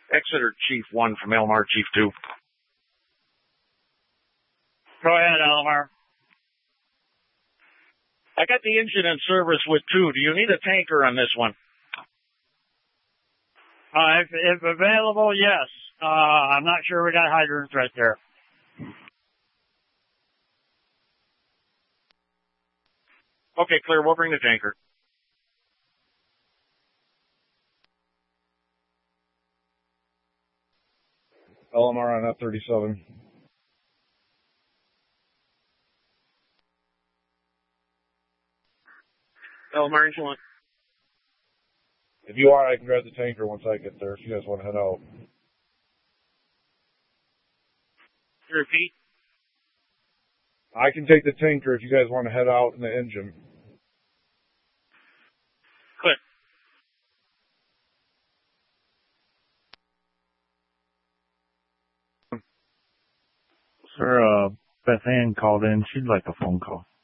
Exeter Chief 1 from Elmar Chief 2. Go ahead, Elmar. I got the engine in service with 2. Do you need a tanker on this one? If available, yes. I'm not sure we got hydrants right there. Okay, clear. We'll bring the tanker. LMR on F-37. Elmar engine 1. If you are, I can grab the tanker once I get there if you guys want to head out. Repeat. I can take the tanker if you guys want to head out in the engine. Clear. Sir, Beth Ann called in. She'd like a phone call.